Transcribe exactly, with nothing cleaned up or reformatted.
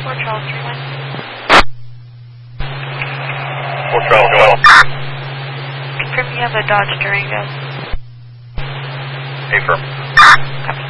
Fort Charles three one. Fort Charles, go ahead. Confirm you have a Dodge Durango. Affirm. Copy.